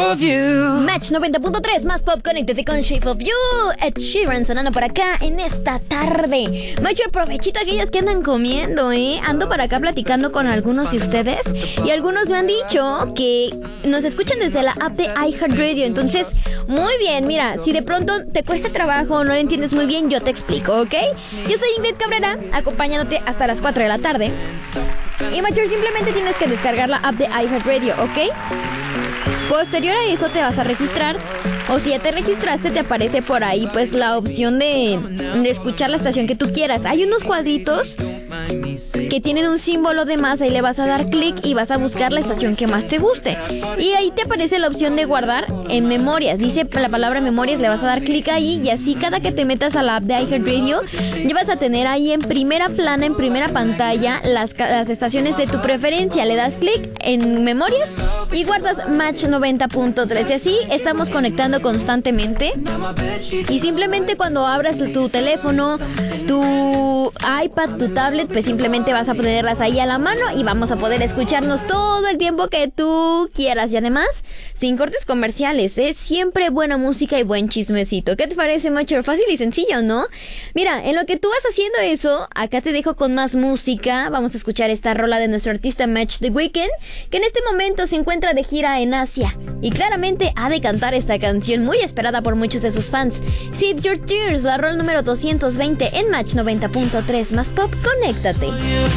of You. Match 90.3 más pop, conéctate con Shape of You. Ed Sheeran sonando por acá en esta tarde. Macho, provechito a aquellos que andan comiendo, Ando para acá platicando con algunos de ustedes y algunos me han dicho que nos escuchan desde la app de iHeartRadio. Entonces, muy bien, mira, si de pronto te cuesta trabajo o no lo entiendes muy bien, yo te explico, ¿ok? Yo soy Ingrid Cabrera, acompañándote hasta las 4 de la tarde. Y Macho, simplemente tienes que descargar la app de iHeartRadio, ¿ok? Posterior a eso te vas a registrar, o si ya te registraste te aparece por ahí pues la opción de escuchar la estación que tú quieras. Hay unos cuadritos que tienen un símbolo de más, ahí le vas a dar clic y vas a buscar la estación que más te guste. Y ahí te aparece la opción de guardar en memorias, dice la palabra memorias, le vas a dar clic ahí y así cada que te metas a la app de iHeartRadio ya vas a tener ahí en primera plana, en primera pantalla las estaciones de tu preferencia. Le das clic en memorias y guardas Match 90.3 y así estamos conectando constantemente. Y simplemente cuando abras tu teléfono, tu iPad, tu tablet, pues simplemente vas a ponerlas ahí a la mano y vamos a poder escucharnos todo el tiempo que tú quieras. Y además, sin cortes comerciales, siempre buena música y buen chismecito. ¿Qué te parece, Macho? Fácil y sencillo, ¿no? Mira, en lo que tú vas haciendo eso, acá te dejo con más música. Vamos a escuchar esta rola de nuestro artista Match The Weeknd, que en este momento se encuentra de gira en Asia y claramente ha de cantar esta canción muy esperada por muchos de sus fans. Save Your Tears, la rola número 220 en Match 90.3 más pop, conéctate.